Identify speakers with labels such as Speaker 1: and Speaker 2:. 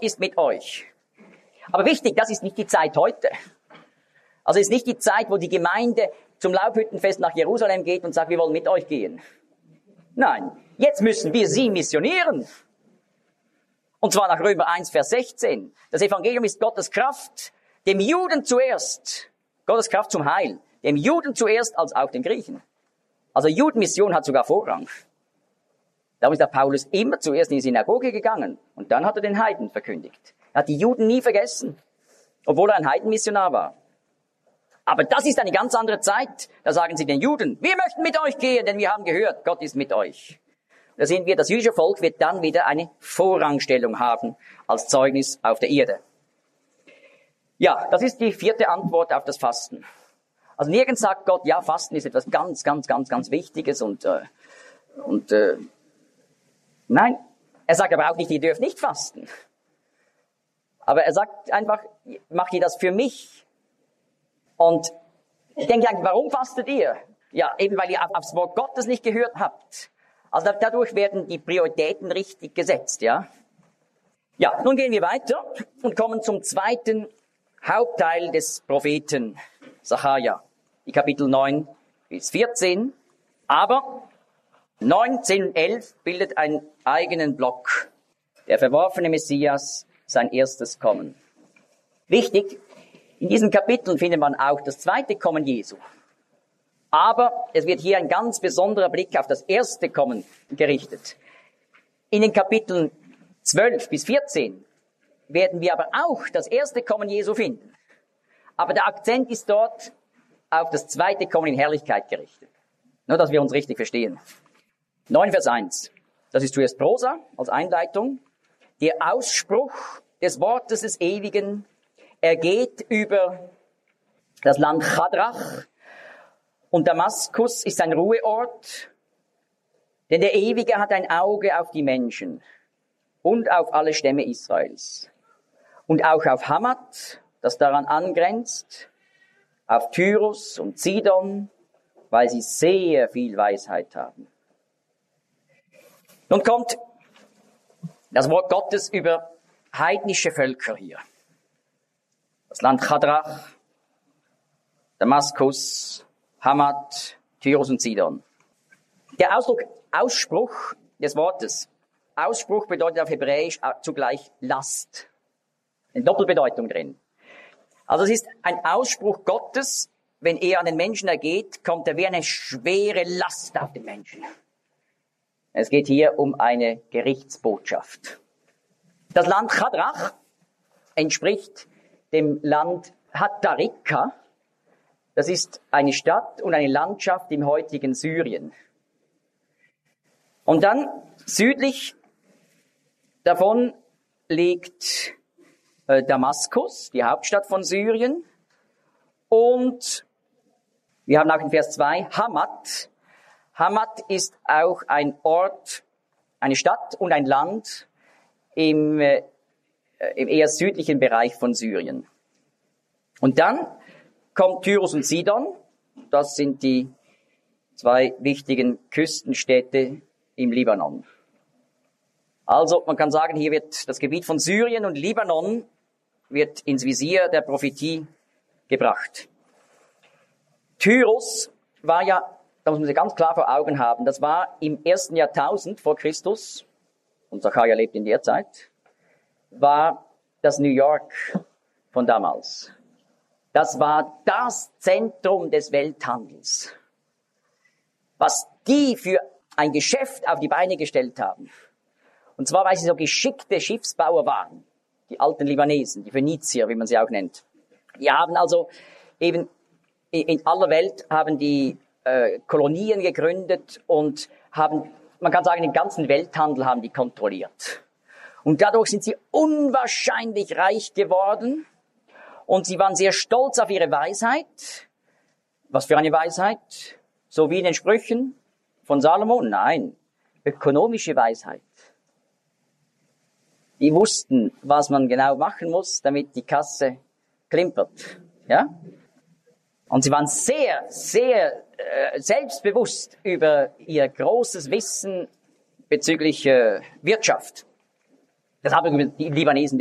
Speaker 1: Gott ist mit euch. Aber wichtig, das ist nicht die Zeit heute. Also es ist nicht die Zeit, wo die Gemeinde zum Laubhüttenfest nach Jerusalem geht und sagt, wir wollen mit euch gehen. Nein, jetzt müssen wir sie missionieren. Und zwar nach Römer 1, Vers 16. Das Evangelium ist Gottes Kraft, dem Juden zuerst. Gottes Kraft zum Heil. Dem Juden zuerst als auch den Griechen. Also Judenmission hat sogar Vorrang. Darum ist der Paulus immer zuerst in die Synagoge gegangen und dann hat er den Heiden verkündigt. Er hat die Juden nie vergessen, obwohl er ein Heidenmissionar war. Aber das ist eine ganz andere Zeit. Da sagen sie den Juden, wir möchten mit euch gehen, denn wir haben gehört, Gott ist mit euch. Da sehen wir, das jüdische Volk wird dann wieder eine Vorrangstellung haben als Zeugnis auf der Erde. Ja, das ist die 4. Antwort auf das Fasten. Also nirgends sagt Gott, ja, Fasten ist etwas ganz, ganz, ganz, ganz Wichtiges nein, er sagt aber auch nicht, ihr dürft nicht fasten. Aber er sagt einfach, macht ihr das für mich? Und ich denke eigentlich, warum fastet ihr? Ja, eben weil ihr aufs Wort Gottes nicht gehört habt. Also dadurch werden die Prioritäten richtig gesetzt, ja. Ja, nun gehen wir weiter und kommen zum zweiten Hauptteil des Propheten Sacharja, die Kapitel 9 bis 14. Aber 9, 10 und 11 bildet einen eigenen Block. Der verworfene Messias, sein erstes Kommen. Wichtig, in diesen Kapiteln findet man auch das zweite Kommen Jesu. Aber es wird hier ein ganz besonderer Blick auf das erste Kommen gerichtet. In den Kapiteln 12 bis 14 werden wir aber auch das erste Kommen Jesu finden. Aber der Akzent ist dort auf das zweite Kommen in Herrlichkeit gerichtet. Nur, dass wir uns richtig verstehen. 9 Vers 1. Das ist zuerst Prosa als Einleitung. Der Ausspruch des Wortes des Ewigen, er geht über das Land Chadrach und Damaskus ist ein Ruheort, denn der Ewige hat ein Auge auf die Menschen und auf alle Stämme Israels und auch auf Hamat, das daran angrenzt, auf Tyrus und Sidon, weil sie sehr viel Weisheit haben. Nun kommt das Wort Gottes über heidnische Völker hier. Das Land Chadrach, Damaskus, Hamat, Tyrus und Sidon. Der Ausspruch des Wortes. Ausspruch bedeutet auf Hebräisch zugleich Last. Eine Doppelbedeutung drin. Also es ist ein Ausspruch Gottes, wenn er an den Menschen ergeht, kommt er wie eine schwere Last auf den Menschen. Es geht hier um eine Gerichtsbotschaft. Das Land Chadrach entspricht dem Land Hattarika. Das ist eine Stadt und eine Landschaft im heutigen Syrien. Und dann südlich davon liegt Damaskus, die Hauptstadt von Syrien. Und wir haben auch in Vers 2 Hamat. Hamat ist auch ein Ort, eine Stadt und ein Land im eher südlichen Bereich von Syrien. Und dann kommt Tyrus und Sidon. Das sind die 2 wichtigen Küstenstädte im Libanon. Also man kann sagen, hier wird das Gebiet von Syrien und Libanon wird ins Visier der Prophetie gebracht. Tyrus war ja, da muss man sich ganz klar vor Augen haben, das war im 1. Jahrtausend vor Christus, und Sacharja lebt in der Zeit, war das New York von damals. Das war das Zentrum des Welthandels. Was die für ein Geschäft auf die Beine gestellt haben. Und zwar, weil sie so geschickte Schiffsbauer waren. Die alten Libanesen, die Phönizier, wie man sie auch nennt. Die haben also eben in aller Welt haben die Kolonien gegründet und haben, man kann sagen, den ganzen Welthandel haben die kontrolliert. Und dadurch sind sie unwahrscheinlich reich geworden. Und sie waren sehr stolz auf ihre Weisheit. Was für eine Weisheit? So wie in den Sprüchen von Salomo? Nein, ökonomische Weisheit. Die wussten, was man genau machen muss, damit die Kasse klimpert. Ja? Und sie waren sehr, sehr selbstbewusst über ihr großes Wissen bezüglich Wirtschaft. Das haben die Libanesen